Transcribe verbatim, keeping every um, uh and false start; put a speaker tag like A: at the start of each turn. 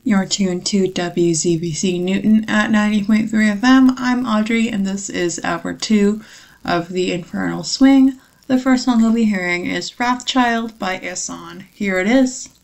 A: You're tuned to W Z B C Newton at ninety point three F M. I'm Audrey, and this is hour two of The Infernal Swing. The first song we'll be hearing is Wrathchild by Ihsahn. Here it is.